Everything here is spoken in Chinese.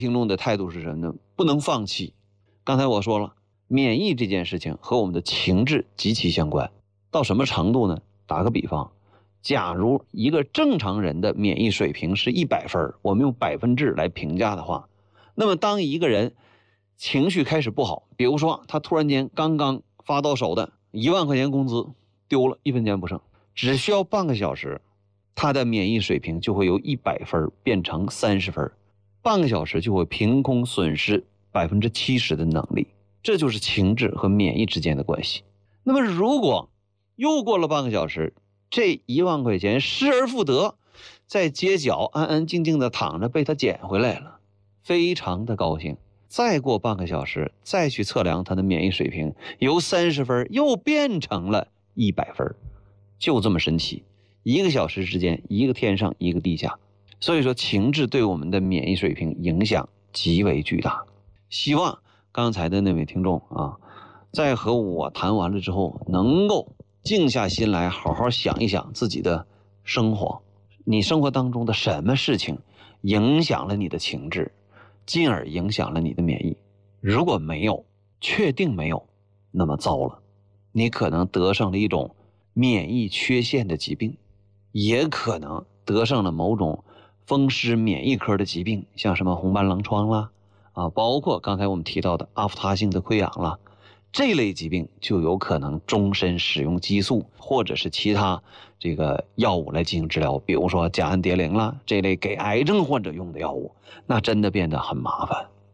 听众的态度是什么呢？不能放弃。刚才我说了，免疫这件事情和我们的情志极其相关。到什么程度呢？打个比方，假如一个正常人的免疫水平是100分，我们用百分制来评价的话，那么当一个人情绪开始不好，比如说他突然间刚刚发到手的1万块钱工资丢了，1分钱不剩，只需要半个小时，他的免疫水平就会由100分变成30分，半个小时就会凭空损失70%的能力。这就是情志和免疫之间的关系。那么如果又过了半个小时，这1万块钱失而复得，在街角安安静静的躺着，被他捡回来了，非常的高兴。再过半个小时，再去测量他的免疫水平，由30分又变成了100分，就这么神奇。1个小时之间，一个天上一个地下。所以说情志对我们的免疫水平影响极为巨大。希望刚才的那位听众啊，在和我谈完了之后，能够静下心来好好想一想自己的生活，你生活当中的什么事情影响了你的情志，进而影响了你的免疫。如果没有，确定没有，那么糟了，你可能得上了一种免疫缺陷的疾病，也可能得上了某种风湿免疫科的疾病，像什么红斑狼疮啦，包括刚才我们提到的阿夫他性的溃疡啦，这类疾病就有可能终身使用激素或者是其他这个药物来进行治疗，比如说甲氨蝶呤啦，这类给癌症患者用的药物，那真的变得很麻烦。